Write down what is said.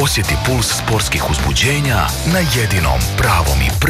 Osjeti puls sportskih uzbuđenja na jedinom pravom i